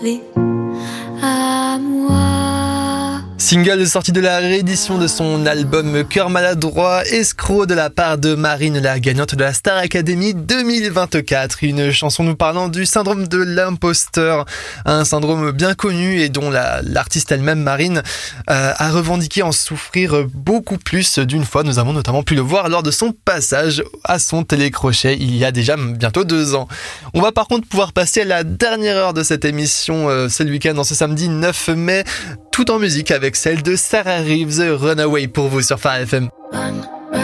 parler à moi. Single sorti de la réédition de son album Cœur maladroit, Escroc de la part de Marine, la gagnante de la Star Academy 2024. Une chanson nous parlant du syndrome de l'imposteur, un syndrome bien connu et dont l'artiste elle-même, Marine, a revendiqué en souffrir beaucoup plus d'une fois. Nous avons notamment pu le voir lors de son passage à son télécrochet il y a déjà bientôt 2 ans. On va par contre pouvoir passer à la dernière heure de cette émission, c'est le week-end, ce samedi 9 mai, tout en musique avec celle de Sarah Reeves, Runaway pour vous sur Phare FM.